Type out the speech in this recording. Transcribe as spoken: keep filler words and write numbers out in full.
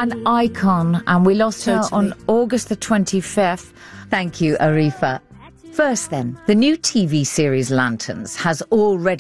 an icon, and we lost Totally. her on August the twenty-fifth. Thank you, Arifa. First then, the new T V series Lanterns has already